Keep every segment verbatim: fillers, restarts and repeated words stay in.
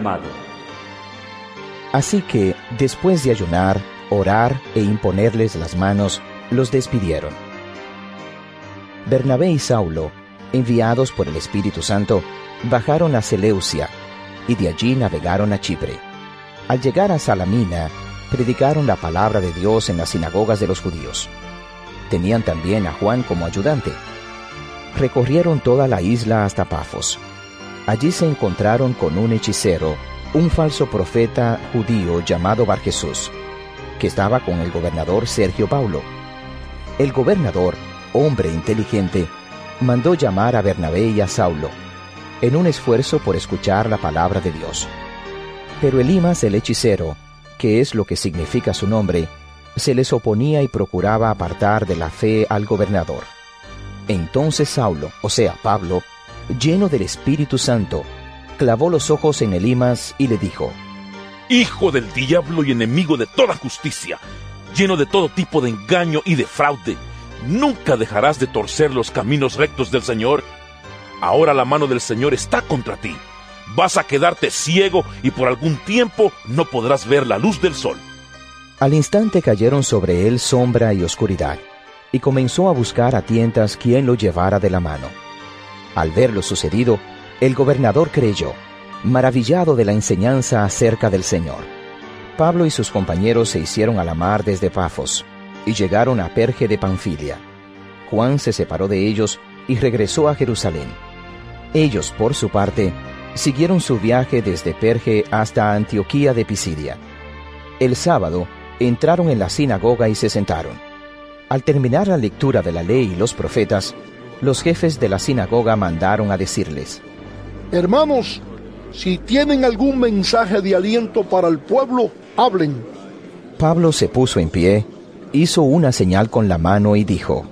amado. Así que, después de ayunar, orar e imponerles las manos, los despidieron. Bernabé y Saulo, enviados por el Espíritu Santo, bajaron a Seleucia, y de allí navegaron a Chipre. Al llegar a Salamina, predicaron la palabra de Dios en las sinagogas de los judíos. Tenían también a Juan como ayudante. Recorrieron toda la isla hasta Pafos. Allí se encontraron con un hechicero, un falso profeta judío llamado Barjesús, que estaba con el gobernador Sergio Paulo. El gobernador, hombre inteligente, mandó llamar a Bernabé y a Saulo, en un esfuerzo por escuchar la palabra de Dios. Pero Elimas el hechicero, que es lo que significa su nombre, se les oponía y procuraba apartar de la fe al gobernador. Entonces Saulo, o sea Pablo, lleno del Espíritu Santo, clavó los ojos en Elimas y le dijo: Hijo del diablo y enemigo de toda justicia, lleno de todo tipo de engaño y de fraude, ¿nunca dejarás de torcer los caminos rectos del Señor? Ahora la mano del Señor está contra ti. Vas a quedarte ciego y por algún tiempo no podrás ver la luz del sol. Al instante cayeron sobre él sombra y oscuridad, y comenzó a buscar a tientas quien lo llevara de la mano. Al ver lo sucedido, el gobernador creyó, maravillado de la enseñanza acerca del Señor. Pablo y sus compañeros se hicieron a la mar desde Pafos, y llegaron a Perge de Panfilia. Juan se separó de ellos y regresó a Jerusalén. Ellos, por su parte, siguieron su viaje desde Perge hasta Antioquía de Pisidia. El sábado, entraron en la sinagoga y se sentaron. Al terminar la lectura de la ley y los profetas, los jefes de la sinagoga mandaron a decirles: Hermanos, si tienen algún mensaje de aliento para el pueblo, hablen. Pablo se puso en pie, hizo una señal con la mano y dijo: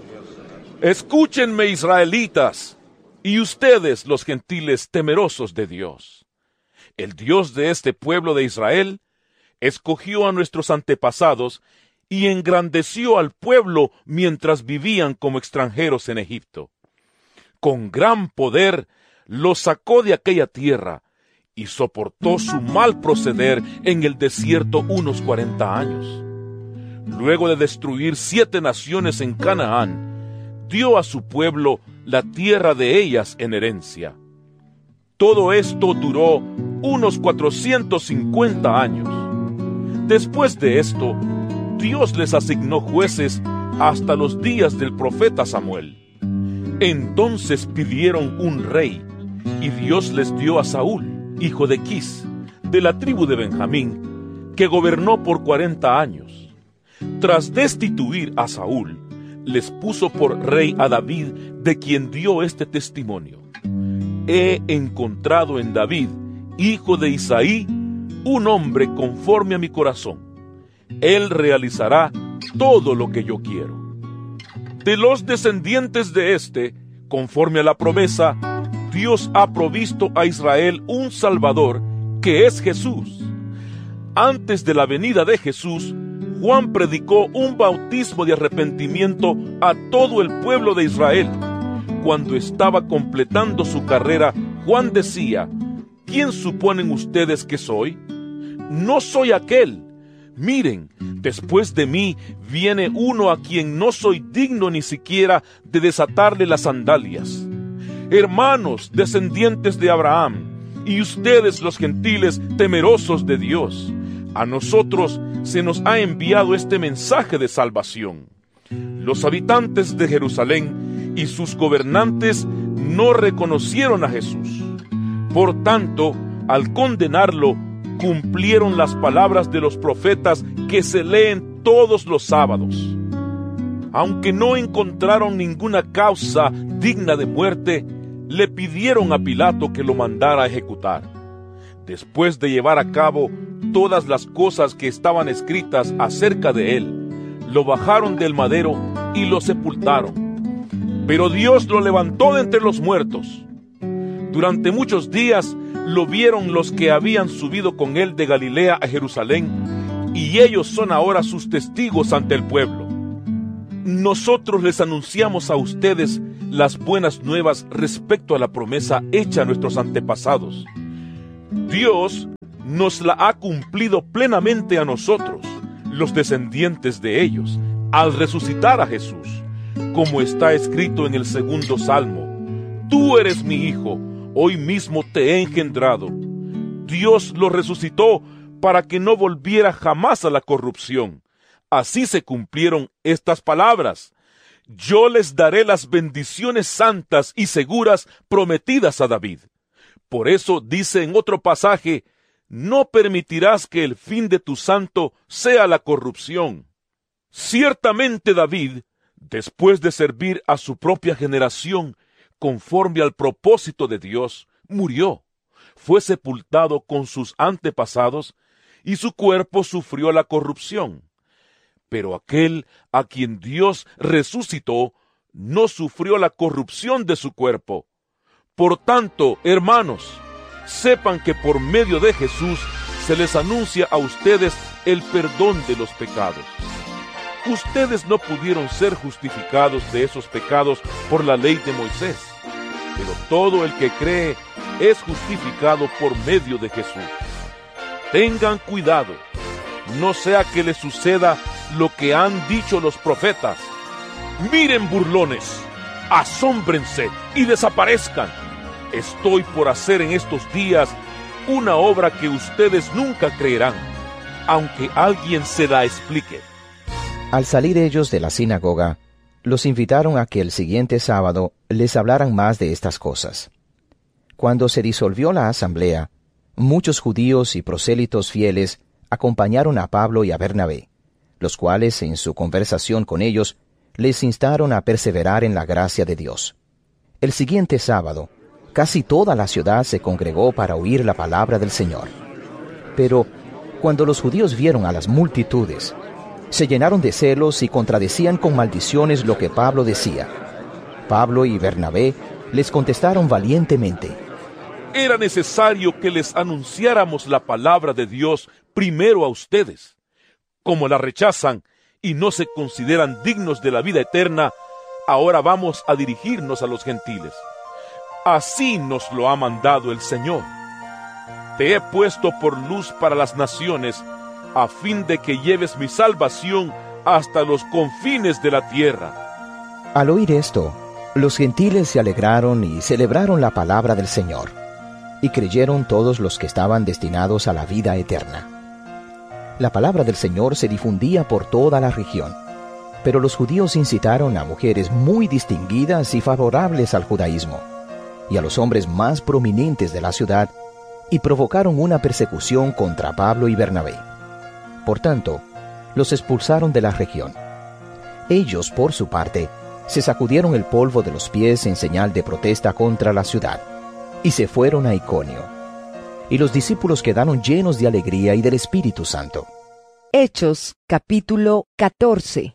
Escúchenme, israelitas, y ustedes, los gentiles temerosos de Dios. El Dios de este pueblo de Israel escogió a nuestros antepasados y engrandeció al pueblo mientras vivían como extranjeros en Egipto. Con gran poder los sacó de aquella tierra y soportó su mal proceder en el desierto unos cuarenta años. Luego de destruir siete naciones en Canaán, dio a su pueblo la tierra de ellas en herencia. Todo esto duró unos cuatrocientos cincuenta años. Después de esto, Dios les asignó jueces hasta los días del profeta Samuel. Entonces pidieron un rey, y Dios les dio a Saúl, hijo de Quis, de la tribu de Benjamín, que gobernó por cuarenta años. Tras destituir a Saúl, les puso por rey a David, de quien dio este testimonio: He encontrado en David, hijo de Isaí, un hombre conforme a mi corazón. Él realizará todo lo que yo quiero. De los descendientes de éste, conforme a la promesa, Dios ha provisto a Israel un Salvador, que es Jesús. Antes de la venida de Jesús, Juan predicó un bautismo de arrepentimiento a todo el pueblo de Israel. Cuando estaba completando su carrera, Juan decía: ¿Quién suponen ustedes que soy? No soy aquel. Miren, después de mí viene uno a quien no soy digno ni siquiera de desatarle las sandalias. Hermanos, descendientes de Abraham, y ustedes los gentiles temerosos de Dios, a nosotros se nos ha enviado este mensaje de salvación. Los habitantes de Jerusalén y sus gobernantes no reconocieron a Jesús. Por tanto, al condenarlo, cumplieron las palabras de los profetas que se leen todos los sábados. Aunque no encontraron ninguna causa digna de muerte, le pidieron a Pilato que lo mandara a ejecutar. Después de llevar a cabo todas las cosas que estaban escritas acerca de él, lo bajaron del madero y lo sepultaron. Pero Dios lo levantó de entre los muertos. Durante muchos días lo vieron los que habían subido con él de Galilea a Jerusalén, y ellos son ahora sus testigos ante el pueblo. Nosotros les anunciamos a ustedes las buenas nuevas respecto a la promesa hecha a nuestros antepasados. Dios nos la ha cumplido plenamente a nosotros, los descendientes de ellos, al resucitar a Jesús, como está escrito en el segundo Salmo: Tú eres mi hijo, hoy mismo te he engendrado. Dios lo resucitó para que no volviera jamás a la corrupción. Así se cumplieron estas palabras: Yo les daré las bendiciones santas y seguras prometidas a David. Por eso dice en otro pasaje: No permitirás que el fin de tu santo sea la corrupción. Ciertamente David, después de servir a su propia generación, conforme al propósito de Dios, murió, fue sepultado con sus antepasados, y su cuerpo sufrió la corrupción. Pero aquel a quien Dios resucitó, no sufrió la corrupción de su cuerpo. Por tanto, hermanos, sepan que por medio de Jesús se les anuncia a ustedes el perdón de los pecados. Ustedes no pudieron ser justificados de esos pecados por la ley de Moisés, pero todo el que cree es justificado por medio de Jesús. Tengan cuidado, no sea que les suceda lo que han dicho los profetas: Miren, burlones, asómbrense y desaparezcan. Estoy por hacer en estos días una obra que ustedes nunca creerán, aunque alguien se la explique. Al salir ellos de la sinagoga, los invitaron a que el siguiente sábado les hablaran más de estas cosas. Cuando se disolvió la asamblea, muchos judíos y prosélitos fieles acompañaron a Pablo y a Bernabé, los cuales en su conversación con ellos les instaron a perseverar en la gracia de Dios. El siguiente sábado, casi toda la ciudad se congregó para oír la palabra del Señor. Pero cuando los judíos vieron a las multitudes, se llenaron de celos y contradecían con maldiciones lo que Pablo decía. Pablo y Bernabé les contestaron valientemente: Era necesario que les anunciáramos la palabra de Dios primero a ustedes. Como la rechazan y no se consideran dignos de la vida eterna, ahora vamos a dirigirnos a los gentiles. Así nos lo ha mandado el Señor. Te he puesto por luz para las naciones, a fin de que lleves mi salvación hasta los confines de la tierra. Al oír esto, los gentiles se alegraron y celebraron la palabra del Señor, y creyeron todos los que estaban destinados a la vida eterna. La palabra del Señor se difundía por toda la región, pero los judíos incitaron a mujeres muy distinguidas y favorables al judaísmo, y a los hombres más prominentes de la ciudad, y provocaron una persecución contra Pablo y Bernabé. Por tanto, los expulsaron de la región. Ellos, por su parte, se sacudieron el polvo de los pies en señal de protesta contra la ciudad, y se fueron a Iconio. Y los discípulos quedaron llenos de alegría y del Espíritu Santo. Hechos, capítulo catorce.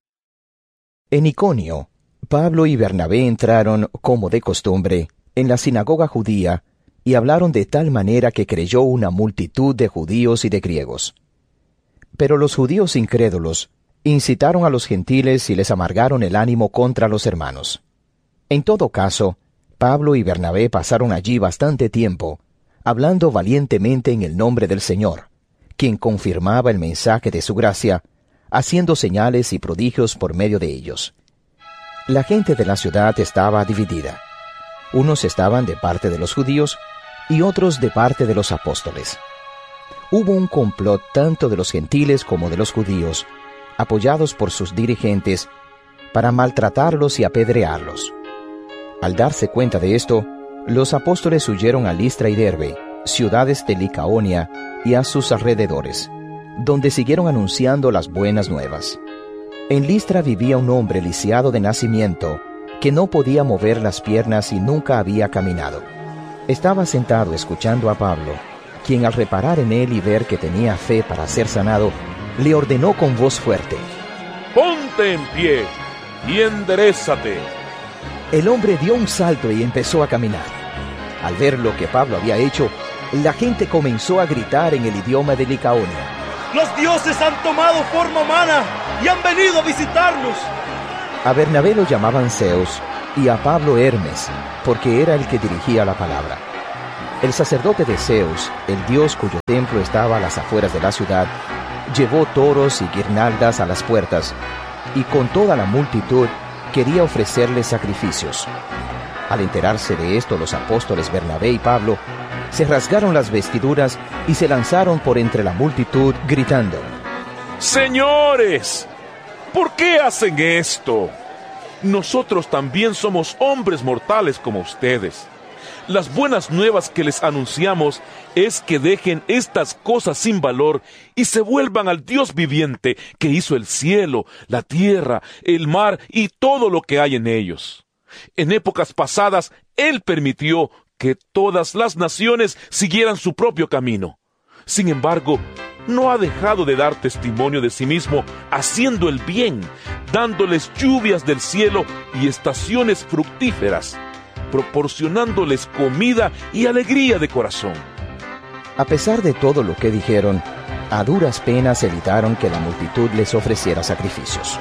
En Iconio, Pablo y Bernabé entraron, como de costumbre, en la sinagoga judía, y hablaron de tal manera que creyó una multitud de judíos y de griegos. Pero los judíos incrédulos incitaron a los gentiles y les amargaron el ánimo contra los hermanos. En todo caso, Pablo y Bernabé pasaron allí bastante tiempo, hablando valientemente en el nombre del Señor, quien confirmaba el mensaje de su gracia, haciendo señales y prodigios por medio de ellos. La gente de la ciudad estaba dividida. Unos estaban de parte de los judíos y otros de parte de los apóstoles. Hubo un complot tanto de los gentiles como de los judíos, apoyados por sus dirigentes, para maltratarlos y apedrearlos. Al darse cuenta de esto, los apóstoles huyeron a Listra y Derbe, ciudades de Licaonia y a sus alrededores, donde siguieron anunciando las buenas nuevas. En Listra vivía un hombre lisiado de nacimiento, que no podía mover las piernas y nunca había caminado. Estaba sentado escuchando a Pablo, quien al reparar en él y ver que tenía fe para ser sanado, le ordenó con voz fuerte: ¡Ponte en pie y enderézate! El hombre dio un salto y empezó a caminar. Al ver lo que Pablo había hecho, la gente comenzó a gritar en el idioma de Licaonia: ¡Los dioses han tomado forma humana y han venido a visitarnos! A Bernabé lo llamaban Zeus y a Pablo Hermes, porque era el que dirigía la palabra. El sacerdote de Zeus, el dios cuyo templo estaba a las afueras de la ciudad, llevó toros y guirnaldas a las puertas, y con toda la multitud quería ofrecerle sacrificios. Al enterarse de esto, los apóstoles Bernabé y Pablo se rasgaron las vestiduras y se lanzaron por entre la multitud, gritando: ¡Señores! ¿Por qué hacen esto? Nosotros también somos hombres mortales como ustedes. Las buenas nuevas que les anunciamos es que dejen estas cosas sin valor y se vuelvan al Dios viviente que hizo el cielo, la tierra, el mar y todo lo que hay en ellos. En épocas pasadas, Él permitió que todas las naciones siguieran su propio camino. Sin embargo, no ha dejado de dar testimonio de sí mismo, haciendo el bien, dándoles lluvias del cielo y estaciones fructíferas, proporcionándoles comida y alegría de corazón. A pesar de todo lo que dijeron, a duras penas evitaron que la multitud les ofreciera sacrificios.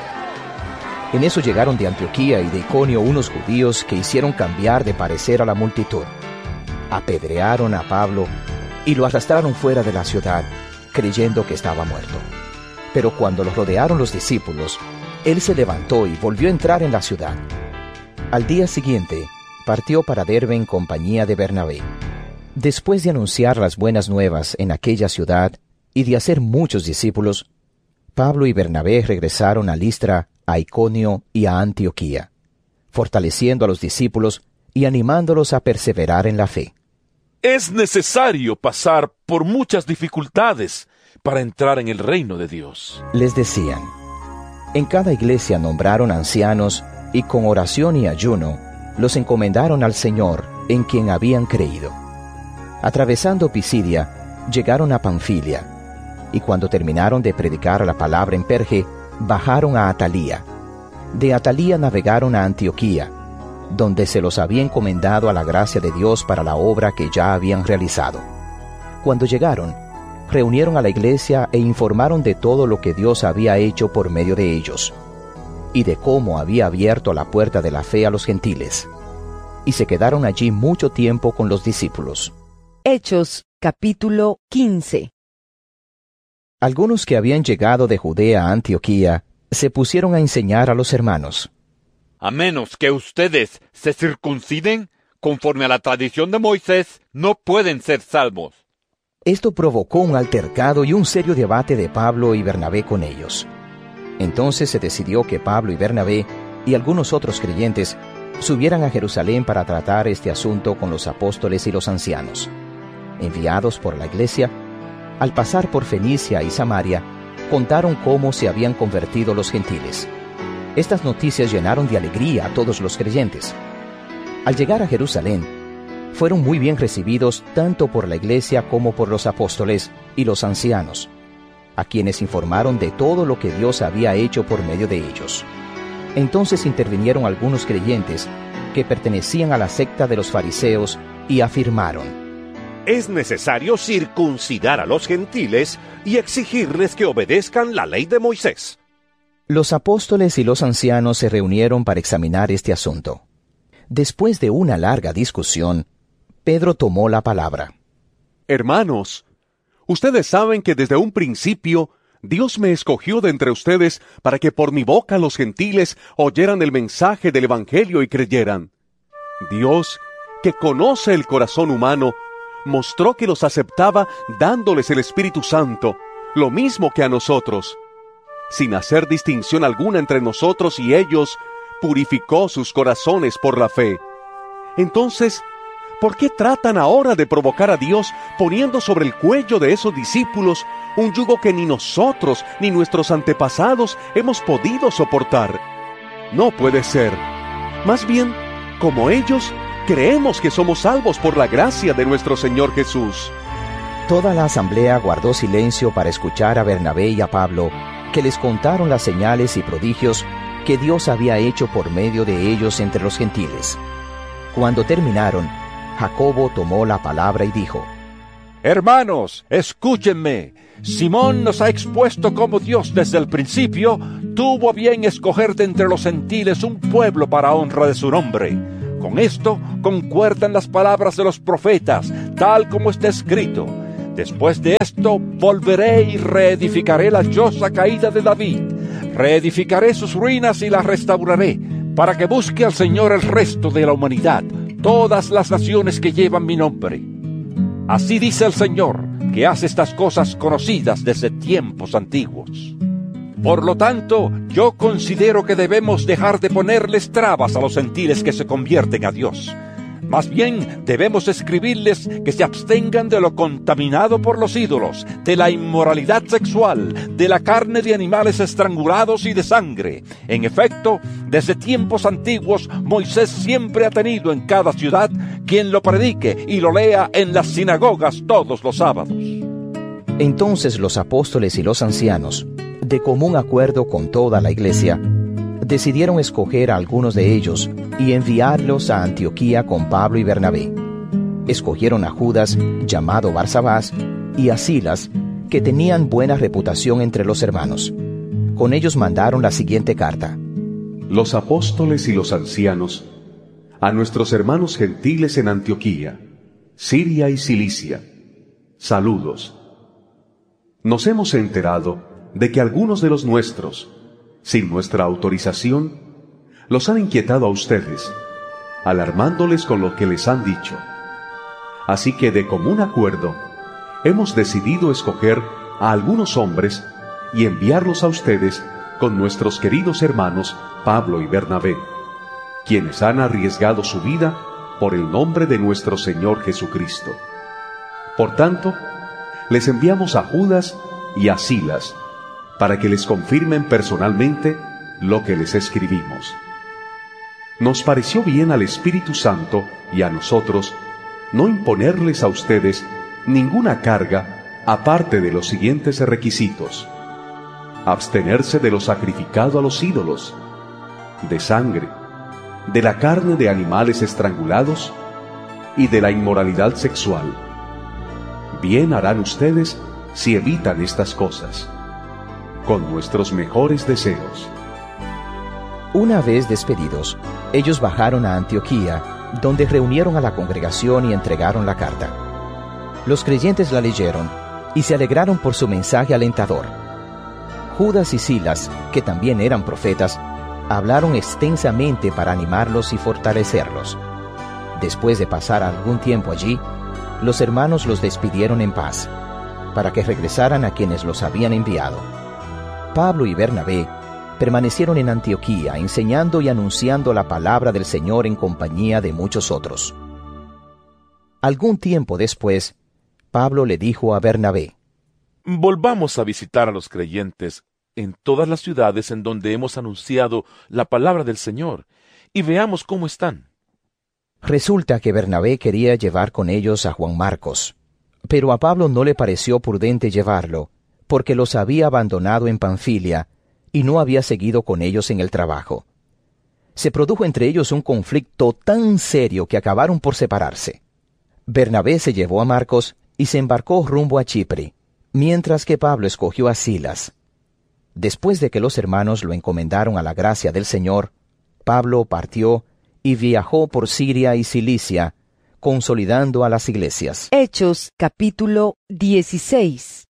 En eso llegaron de Antioquía y de Iconio unos judíos que hicieron cambiar de parecer a la multitud. Apedrearon a Pablo y lo arrastraron fuera de la ciudad, creyendo que estaba muerto. Pero cuando lo rodearon los discípulos, él se levantó y volvió a entrar en la ciudad. Al día siguiente, partió para Derbe en compañía de Bernabé. Después de anunciar las buenas nuevas en aquella ciudad y de hacer muchos discípulos, Pablo y Bernabé regresaron a Listra, a Iconio y a Antioquía, fortaleciendo a los discípulos y animándolos a perseverar en la fe. Es necesario pasar por muchas dificultades para entrar en el reino de Dios. Les decían. En cada iglesia nombraron ancianos y con oración y ayuno los encomendaron al Señor en quien habían creído. Atravesando Pisidia, llegaron a Panfilia, y cuando terminaron de predicar la palabra en Perge, bajaron a Atalía. De Atalía navegaron a Antioquía, donde se los había encomendado a la gracia de Dios para la obra que ya habían realizado. Cuando llegaron, reunieron a la iglesia e informaron de todo lo que Dios había hecho por medio de ellos, y de cómo había abierto la puerta de la fe a los gentiles. Y se quedaron allí mucho tiempo con los discípulos. Hechos, capítulo quince. Algunos que habían llegado de Judea a Antioquía se pusieron a enseñar a los hermanos: A menos que ustedes se circunciden, conforme a la tradición de Moisés, no pueden ser salvos. Esto provocó un altercado y un serio debate de Pablo y Bernabé con ellos. Entonces se decidió que Pablo y Bernabé y algunos otros creyentes subieran a Jerusalén para tratar este asunto con los apóstoles y los ancianos. Enviados por la iglesia, al pasar por Fenicia y Samaria, contaron cómo se habían convertido los gentiles. Estas noticias llenaron de alegría a todos los creyentes. Al llegar a Jerusalén, fueron muy bien recibidos tanto por la iglesia como por los apóstoles y los ancianos, a quienes informaron de todo lo que Dios había hecho por medio de ellos. Entonces intervinieron algunos creyentes que pertenecían a la secta de los fariseos y afirmaron: Es necesario circuncidar a los gentiles y exigirles que obedezcan la ley de Moisés. Los apóstoles y los ancianos se reunieron para examinar este asunto. Después de una larga discusión, Pedro tomó la palabra. Hermanos, ustedes saben que desde un principio Dios me escogió de entre ustedes para que por mi boca los gentiles oyeran el mensaje del Evangelio y creyeran. Dios, que conoce el corazón humano, mostró que los aceptaba dándoles el Espíritu Santo, lo mismo que a nosotros. Sin hacer distinción alguna entre nosotros y ellos, purificó sus corazones por la fe. Entonces, ¿por qué tratan ahora de provocar a Dios poniendo sobre el cuello de esos discípulos un yugo que ni nosotros ni nuestros antepasados hemos podido soportar? No puede ser. Más bien, como ellos, creemos que somos salvos por la gracia de nuestro Señor Jesús. Toda la asamblea guardó silencio para escuchar a Bernabé y a Pablo, que les contaron las señales y prodigios que Dios había hecho por medio de ellos entre los gentiles. Cuando terminaron, Jacobo tomó la palabra y dijo: Hermanos, escúchenme. Simón nos ha expuesto cómo Dios desde el principio tuvo a bien escoger de entre los gentiles un pueblo para honra de su nombre. Con esto concuerdan las palabras de los profetas, tal como está escrito: después de esto volveré y reedificaré la choza caída de David, reedificaré sus ruinas y las restauraré, para que busque al Señor el resto de la humanidad, todas las naciones que llevan mi nombre. Así dice el Señor, que hace estas cosas conocidas desde tiempos antiguos. Por lo tanto, yo considero que debemos dejar de ponerles trabas a los gentiles que se convierten a Dios. Más bien, debemos escribirles que se abstengan de lo contaminado por los ídolos, de la inmoralidad sexual, de la carne de animales estrangulados y de sangre. En efecto, desde tiempos antiguos, Moisés siempre ha tenido en cada ciudad quien lo predique y lo lea en las sinagogas todos los sábados. Entonces los apóstoles y los ancianos, de común acuerdo con toda la iglesia, decidieron escoger a algunos de ellos y enviarlos a Antioquía con Pablo y Bernabé. Escogieron a Judas, llamado Barsabás, y a Silas, que tenían buena reputación entre los hermanos. Con ellos mandaron la siguiente carta: Los apóstoles y los ancianos, a nuestros hermanos gentiles en Antioquía, Siria y Cilicia, saludos. Nos hemos enterado de que algunos de los nuestros, sin nuestra autorización, los han inquietado a ustedes, alarmándoles con lo que les han dicho. Así que de común acuerdo, hemos decidido escoger a algunos hombres y enviarlos a ustedes con nuestros queridos hermanos Pablo y Bernabé, quienes han arriesgado su vida por el nombre de nuestro Señor Jesucristo. Por tanto, les enviamos a Judas y a Silas, para que les confirmen personalmente lo que les escribimos. Nos pareció bien al Espíritu Santo y a nosotros no imponerles a ustedes ninguna carga aparte de los siguientes requisitos: abstenerse de lo sacrificado a los ídolos, de sangre, de la carne de animales estrangulados y de la inmoralidad sexual. Bien harán ustedes si evitan estas cosas. Con nuestros mejores deseos. Una vez despedidos, ellos bajaron a Antioquía, donde reunieron a la congregación y entregaron la carta. Los creyentes la leyeron y se alegraron por su mensaje alentador. Judas y Silas, que también eran profetas, hablaron extensamente para animarlos y fortalecerlos. Después de pasar algún tiempo allí, los hermanos los despidieron en paz, para que regresaran a quienes los habían enviado. Pablo y Bernabé permanecieron en Antioquía, enseñando y anunciando la palabra del Señor en compañía de muchos otros. Algún tiempo después, Pablo le dijo a Bernabé: Volvamos a visitar a los creyentes en todas las ciudades en donde hemos anunciado la palabra del Señor, y veamos cómo están. Resulta que Bernabé quería llevar con ellos a Juan Marcos, pero a Pablo no le pareció prudente llevarlo, porque los había abandonado en Panfilia y no había seguido con ellos en el trabajo. Se produjo entre ellos un conflicto tan serio que acabaron por separarse. Bernabé se llevó a Marcos y se embarcó rumbo a Chipre, mientras que Pablo escogió a Silas. Después de que los hermanos lo encomendaron a la gracia del Señor, Pablo partió y viajó por Siria y Cilicia, consolidando a las iglesias. Hechos capítulo dieciséis.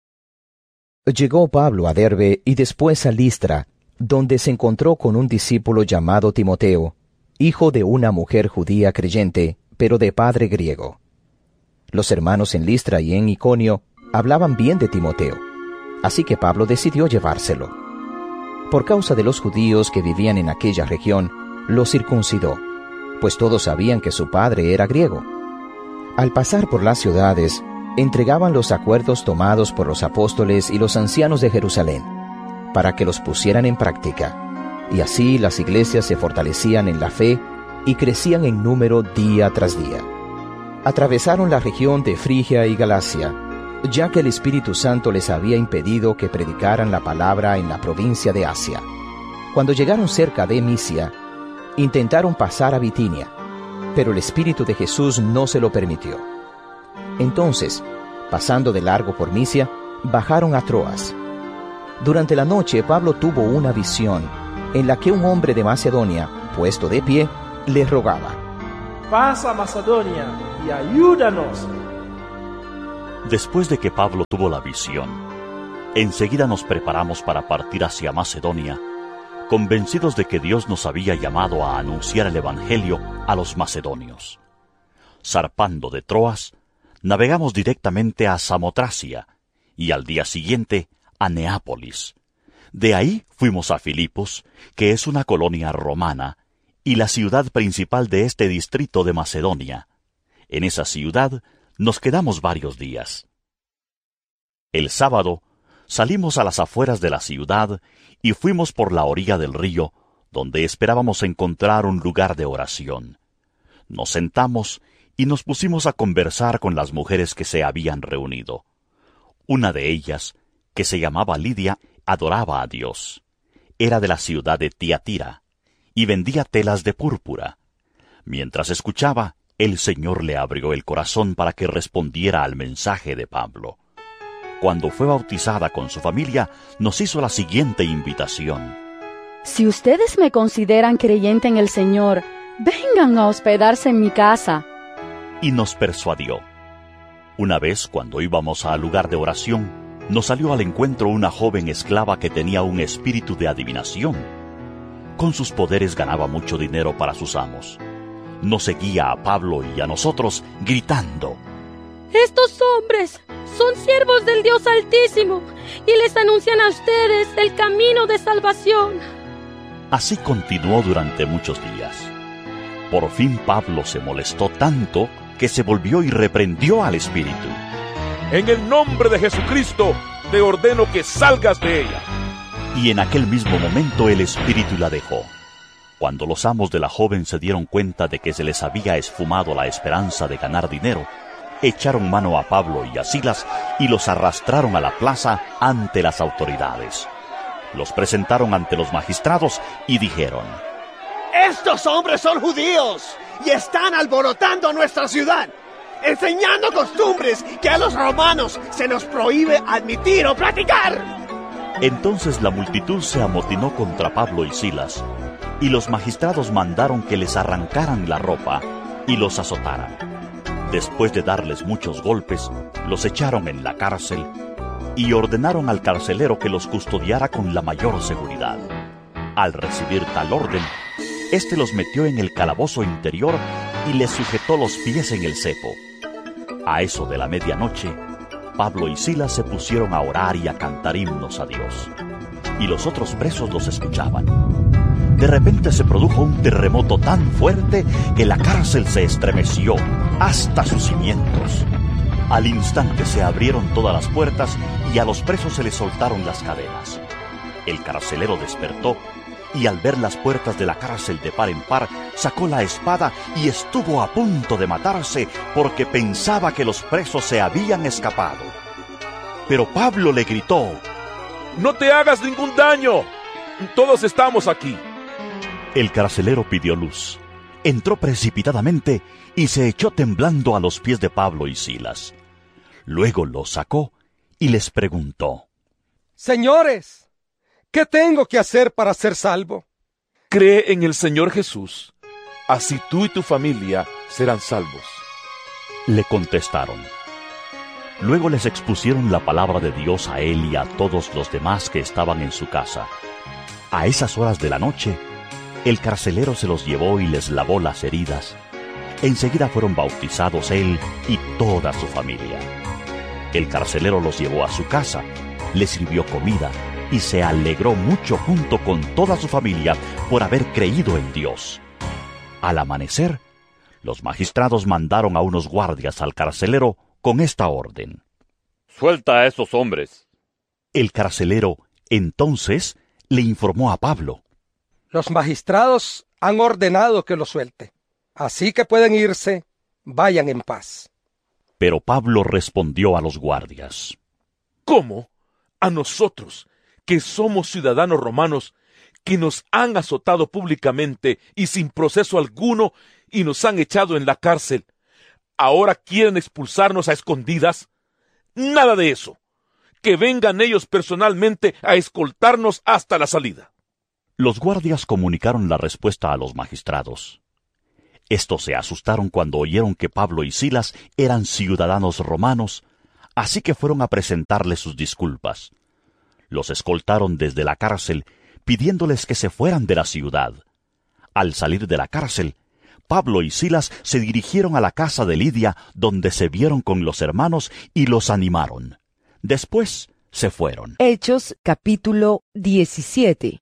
Llegó Pablo a Derbe y después a Listra, donde se encontró con un discípulo llamado Timoteo, hijo de una mujer judía creyente, pero de padre griego. Los hermanos en Listra y en Iconio hablaban bien de Timoteo, así que Pablo decidió llevárselo. Por causa de los judíos que vivían en aquella región, lo circuncidó, pues todos sabían que su padre era griego. Al pasar por las ciudades, entregaban los acuerdos tomados por los apóstoles y los ancianos de Jerusalén, para que los pusieran en práctica, y así las iglesias se fortalecían en la fe y crecían en número día tras día. Atravesaron la región de Frigia y Galacia, ya que el Espíritu Santo les había impedido que predicaran la palabra en la provincia de Asia. Cuando llegaron cerca de Misia, intentaron pasar a Bitinia, pero el Espíritu de Jesús no se lo permitió. Entonces, pasando de largo por Misia, bajaron a Troas. Durante la noche, Pablo tuvo una visión, en la que un hombre de Macedonia, puesto de pie, le rogaba: Pasa a Macedonia y ayúdanos. Después de que Pablo tuvo la visión, enseguida nos preparamos para partir hacia Macedonia, convencidos de que Dios nos había llamado a anunciar el Evangelio a los macedonios. Zarpando de Troas, navegamos directamente a Samotracia y al día siguiente a Neápolis. De ahí fuimos a Filipos, que es una colonia romana y la ciudad principal de este distrito de Macedonia. En esa ciudad nos quedamos varios días. El sábado salimos a las afueras de la ciudad y fuimos por la orilla del río, donde esperábamos encontrar un lugar de oración. Nos sentamos y nos pusimos a conversar con las mujeres que se habían reunido. Una de ellas, que se llamaba Lidia, adoraba a Dios. Era de la ciudad de Tiatira y vendía telas de púrpura. Mientras escuchaba, el Señor le abrió el corazón para que respondiera al mensaje de Pablo. Cuando fue bautizada con su familia, nos hizo la siguiente invitación. Si ustedes me consideran creyente en el Señor, vengan a hospedarse en mi casa. Y nos persuadió. Una vez, cuando íbamos al lugar de oración, nos salió al encuentro una joven esclava que tenía un espíritu de adivinación. Con sus poderes ganaba mucho dinero para sus amos. Nos seguía a Pablo y a nosotros gritando: Estos hombres son siervos del Dios Altísimo y les anuncian a ustedes el camino de salvación. Así continuó durante muchos días. Por fin Pablo se molestó tanto que se volvió y reprendió al espíritu. En el nombre de Jesucristo, te ordeno que salgas de ella. Y en aquel mismo momento el espíritu la dejó. Cuando los amos de la joven se dieron cuenta de que se les había esfumado la esperanza de ganar dinero, echaron mano a Pablo y a Silas y los arrastraron a la plaza ante las autoridades. Los presentaron ante los magistrados y dijeron: Estos hombres son judíos y están alborotando nuestra ciudad, enseñando costumbres que a los romanos se nos prohíbe admitir o practicar. Entonces la multitud se amotinó contra Pablo y Silas, y los magistrados mandaron que les arrancaran la ropa y los azotaran. Después de darles muchos golpes, los echaron en la cárcel y ordenaron al carcelero que los custodiara con la mayor seguridad. Al recibir tal orden, éste los metió en el calabozo interior y les sujetó los pies en el cepo. A eso de la medianoche, Pablo y Silas se pusieron a orar y a cantar himnos a Dios, y los otros presos los escuchaban. De repente se produjo un terremoto tan fuerte que la cárcel se estremeció hasta sus cimientos. Al instante se abrieron todas las puertas y a los presos se les soltaron las cadenas. El carcelero despertó y al ver las puertas de la cárcel de par en par, sacó la espada y estuvo a punto de matarse porque pensaba que los presos se habían escapado. Pero Pablo le gritó: ¡No te hagas ningún daño! Todos estamos aquí. El carcelero pidió luz, entró precipitadamente y se echó temblando a los pies de Pablo y Silas. Luego los sacó y les preguntó: Señores, ¿qué tengo que hacer para ser salvo? Cree en el Señor Jesús, así tú y tu familia serán salvos. Le contestaron. Luego les expusieron la palabra de Dios a él y a todos los demás que estaban en su casa. A esas horas de la noche, el carcelero se los llevó y les lavó las heridas. Enseguida fueron bautizados él y toda su familia. El carcelero los llevó a su casa, les sirvió comida y se alegró mucho junto con toda su familia por haber creído en Dios. Al amanecer, los magistrados mandaron a unos guardias al carcelero con esta orden: Suelta a esos hombres. El carcelero entonces le informó a Pablo: Los magistrados han ordenado que los suelte, así que pueden irse, vayan en paz. Pero Pablo respondió a los guardias: ¿Cómo? A nosotros, que somos ciudadanos romanos, que nos han azotado públicamente y sin proceso alguno y nos han echado en la cárcel, ¿ahora quieren expulsarnos a escondidas? Nada de eso. Que vengan ellos personalmente a escoltarnos hasta la salida. Los guardias comunicaron la respuesta a los magistrados. Estos se asustaron cuando oyeron que Pablo y Silas eran ciudadanos romanos, así que fueron a presentarles sus disculpas. Los escoltaron desde la cárcel, pidiéndoles que se fueran de la ciudad. Al salir de la cárcel, Pablo y Silas se dirigieron a la casa de Lidia, donde se vieron con los hermanos y los animaron. Después se fueron. Hechos capítulo diecisiete.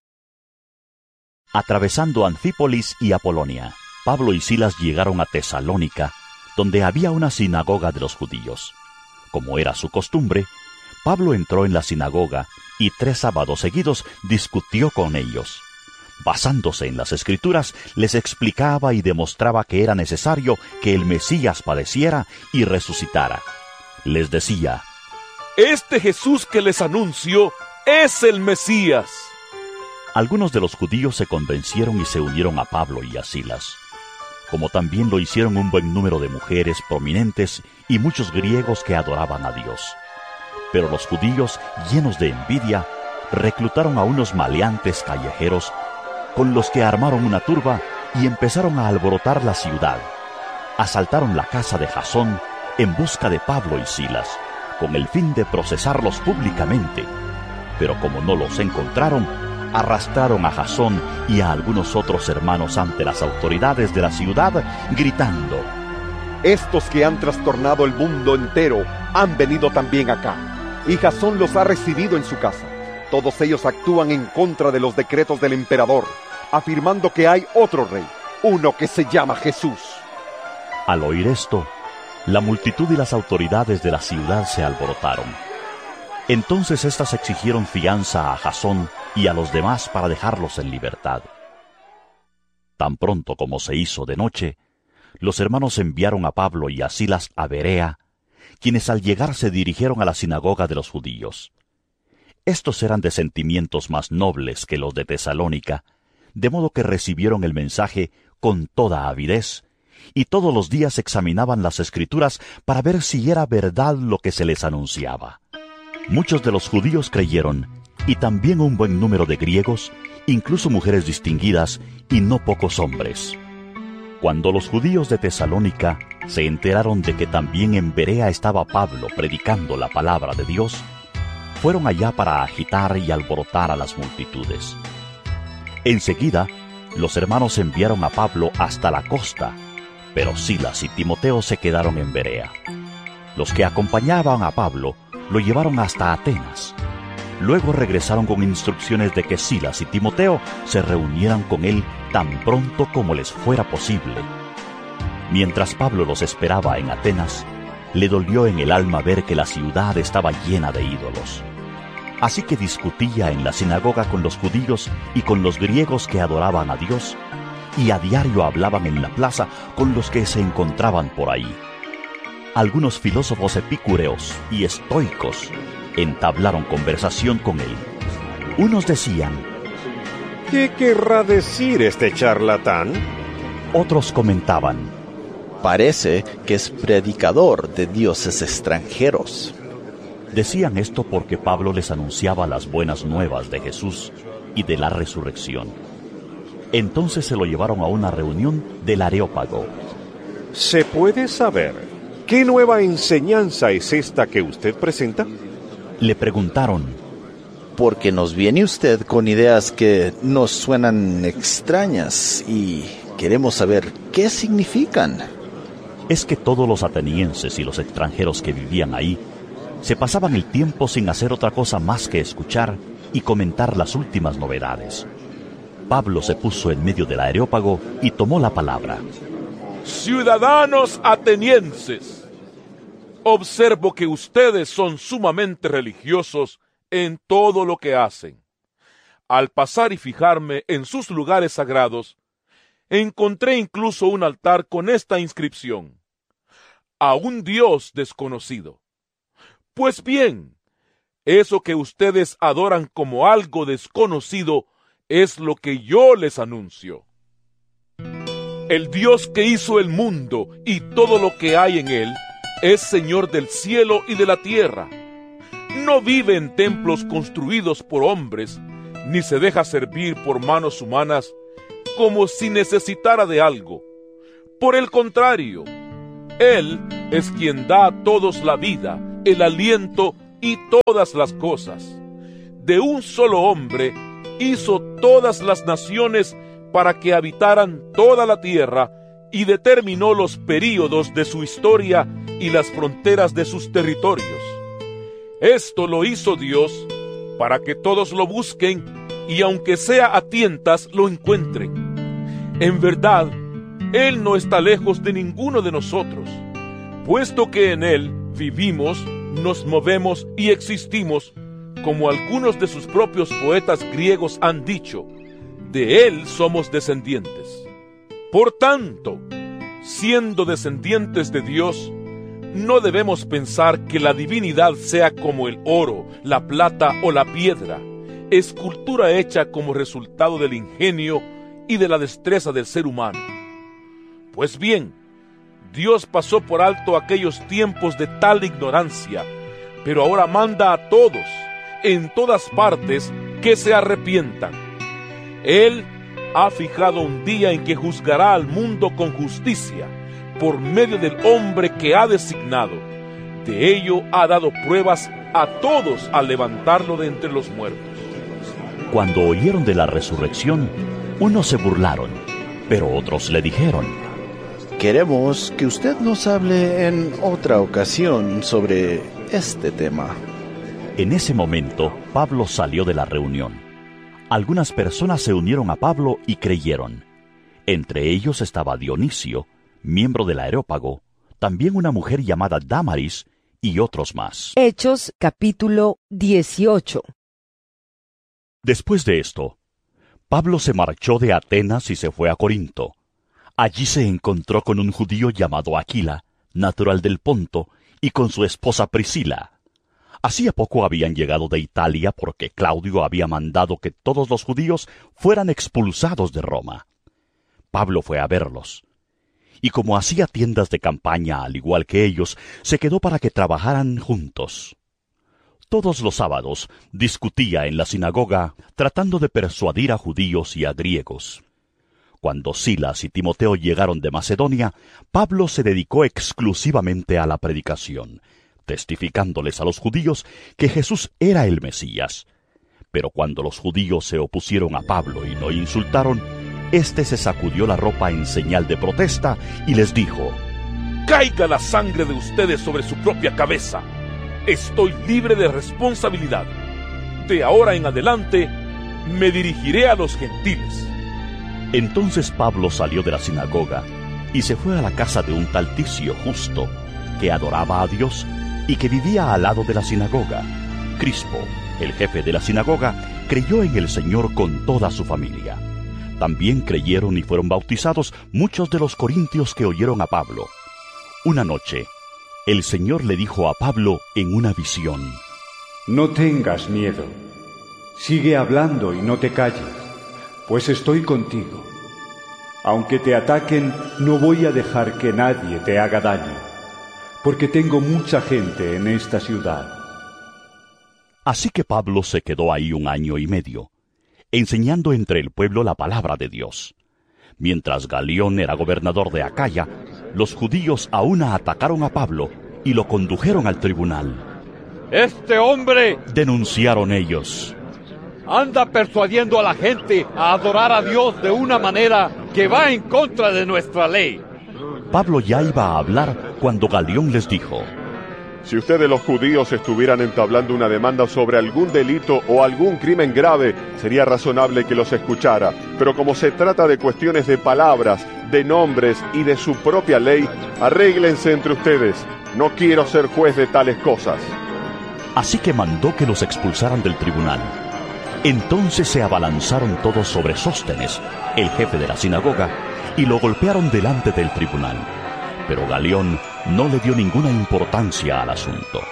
Atravesando Anfípolis y Apolonia, Pablo y Silas llegaron a Tesalónica, donde había una sinagoga de los judíos. Como era su costumbre, Pablo entró en la sinagoga y tres sábados seguidos discutió con ellos. Basándose en las Escrituras, les explicaba y demostraba que era necesario que el Mesías padeciera y resucitara. Les decía: Este Jesús que les anuncio es el Mesías. Algunos de los judíos se convencieron y se unieron a Pablo y a Silas, como también lo hicieron un buen número de mujeres prominentes y muchos griegos que adoraban a Dios. Pero los judíos, llenos de envidia, reclutaron a unos maleantes callejeros, con los que armaron una turba y empezaron a alborotar la ciudad. Asaltaron la casa de Jasón en busca de Pablo y Silas, con el fin de procesarlos públicamente. Pero como no los encontraron, arrastraron a Jasón y a algunos otros hermanos ante las autoridades de la ciudad, gritando: Estos que han trastornado el mundo entero han venido también acá, y Jasón los ha recibido en su casa. Todos ellos actúan en contra de los decretos del emperador, afirmando que hay otro rey, uno que se llama Jesús. Al oír esto, la multitud y las autoridades de la ciudad se alborotaron. Entonces éstas exigieron fianza a Jasón y a los demás para dejarlos en libertad. Tan pronto como se hizo de noche, los hermanos enviaron a Pablo y a Silas a Berea, quienes al llegar se dirigieron a la sinagoga de los judíos. Estos eran de sentimientos más nobles que los de Tesalónica, de modo que recibieron el mensaje con toda avidez, y todos los días examinaban las Escrituras para ver si era verdad lo que se les anunciaba. Muchos de los judíos creyeron, y también un buen número de griegos, incluso mujeres distinguidas, y no pocos hombres. Cuando los judíos de Tesalónica se enteraron de que también en Berea estaba Pablo predicando la palabra de Dios, fueron allá para agitar y alborotar a las multitudes. Enseguida, los hermanos enviaron a Pablo hasta la costa, pero Silas y Timoteo se quedaron en Berea. Los que acompañaban a Pablo lo llevaron hasta Atenas. Luego regresaron con instrucciones de que Silas y Timoteo se reunieran con él tan pronto como les fuera posible. Mientras Pablo los esperaba en Atenas, le dolió en el alma ver que la ciudad estaba llena de ídolos. Así que discutía en la sinagoga con los judíos y con los griegos que adoraban a Dios, y a diario hablaban en la plaza con los que se encontraban por ahí. Algunos filósofos epicúreos y estoicos entablaron conversación con él. Unos decían: ¿Qué querrá decir este charlatán? Otros comentaban: Parece que es predicador de dioses extranjeros. Decían esto porque Pablo les anunciaba las buenas nuevas de Jesús y de la resurrección. Entonces se lo llevaron a una reunión del Areópago. ¿Se puede saber qué nueva enseñanza es esta que usted presenta? Le preguntaron: Porque nos viene usted con ideas que nos suenan extrañas y queremos saber qué significan. Es que todos los atenienses y los extranjeros que vivían ahí se pasaban el tiempo sin hacer otra cosa más que escuchar y comentar las últimas novedades. Pablo se puso en medio del Areópago y tomó la palabra. Ciudadanos atenienses, observo que ustedes son sumamente religiosos en todo lo que hacen. Al pasar y fijarme en sus lugares sagrados, encontré incluso un altar con esta inscripción: a un Dios desconocido. Pues bien, eso que ustedes adoran como algo desconocido es lo que yo les anuncio. El Dios que hizo el mundo y todo lo que hay en él es Señor del cielo y de la tierra. No vive en templos construidos por hombres, ni se deja servir por manos humanas como si necesitara de algo, Por el contrario, Él es quien da a todos la vida, el aliento y todas las cosas. De un solo hombre hizo todas las naciones para que habitaran toda la tierra y determinó los períodos de su historia y las fronteras de sus territorios. Esto lo hizo Dios para que todos lo busquen y aunque sea a tientas lo encuentren. En verdad, Él no está lejos de ninguno de nosotros, puesto que en Él vivimos, nos movemos y existimos, como algunos de sus propios poetas griegos han dicho, de Él somos descendientes. Por tanto, siendo descendientes de Dios, no debemos pensar que la divinidad sea como el oro, la plata o la piedra, escultura hecha como resultado del ingenio y de la destreza del ser humano. Pues bien, Dios pasó por alto aquellos tiempos de tal ignorancia, pero ahora manda a todos, en todas partes, que se arrepientan. Él ha fijado un día en que juzgará al mundo con justicia, por medio del hombre que ha designado. De ello ha dado pruebas a todos al levantarlo de entre los muertos. Cuando oyeron de la resurrección, unos se burlaron, pero otros le dijeron: Queremos que usted nos hable en otra ocasión sobre este tema. En ese momento, Pablo salió de la reunión. Algunas personas se unieron a Pablo y creyeron. Entre ellos estaba Dionisio, miembro del Areópago, también una mujer llamada Dámaris y otros más. Hechos capítulo dieciocho. Después de esto, Pablo se marchó de Atenas y se fue a Corinto. Allí se encontró con un judío llamado Aquila, natural del Ponto, y con su esposa Priscila. Hacía poco habían llegado de Italia porque Claudio había mandado que todos los judíos fueran expulsados de Roma. Pablo fue a verlos, y como hacía tiendas de campaña al igual que ellos, se quedó para que trabajaran juntos. Todos los sábados discutía en la sinagoga, tratando de persuadir a judíos y a griegos. Cuando Silas y Timoteo llegaron de Macedonia, Pablo se dedicó exclusivamente a la predicación, testificándoles a los judíos que Jesús era el Mesías. Pero cuando los judíos se opusieron a Pablo y lo insultaron, éste se sacudió la ropa en señal de protesta y les dijo: ¡Caiga la sangre de ustedes sobre su propia cabeza! Estoy libre de responsabilidad. De ahora en adelante, me dirigiré a los gentiles. Entonces Pablo salió de la sinagoga y se fue a la casa de un tal Ticio Justo, que adoraba a Dios y que vivía al lado de la sinagoga. Crispo, el jefe de la sinagoga, creyó en el Señor con toda su familia. También creyeron y fueron bautizados muchos de los corintios que oyeron a Pablo. Una noche, el Señor le dijo a Pablo en una visión: No tengas miedo. Sigue hablando y no te calles, pues estoy contigo. Aunque te ataquen, no voy a dejar que nadie te haga daño, porque tengo mucha gente en esta ciudad. Así que Pablo se quedó ahí un año y medio, enseñando entre el pueblo la palabra de Dios. Mientras Galión era gobernador de Acaya, los judíos aún atacaron a Pablo y lo condujeron al tribunal. ¡Este hombre!, denunciaron ellos, anda persuadiendo a la gente a adorar a Dios de una manera que va en contra de nuestra ley. Pablo ya iba a hablar cuando Galión les dijo: Si ustedes los judíos estuvieran entablando una demanda sobre algún delito o algún crimen grave, sería razonable que los escuchara. Pero como se trata de cuestiones de palabras, de nombres y de su propia ley, arréglense entre ustedes. No quiero ser juez de tales cosas. Así que mandó que los expulsaran del tribunal. Entonces se abalanzaron todos sobre Sóstenes, el jefe de la sinagoga, y lo golpearon delante del tribunal. Pero Galión no le dio ninguna importancia al asunto.